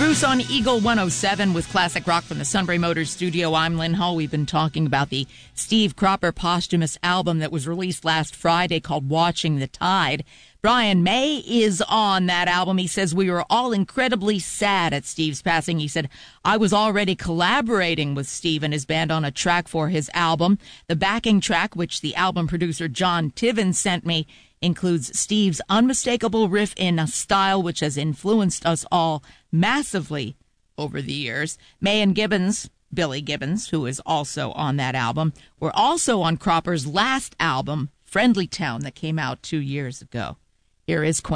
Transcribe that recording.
Bruce on Eagle 107 with classic rock from the Sunbury Motors studio. I'm Lynn Hall. We've been talking about the Steve Cropper posthumous album that was released last Friday called Watching the Tide. Brian May is on that album. He says, we were all incredibly sad at Steve's passing. He said, I was already collaborating with Steve and his band on a track for his album. The backing track, which the album producer John Tiven sent me, includes Steve's unmistakable riff in a style which has influenced us all massively over the years. May and Gibbons, Billy Gibbons, who is also on that album, were also on Cropper's last album, Friendly Town, that came out 2 years ago. Here is Queen.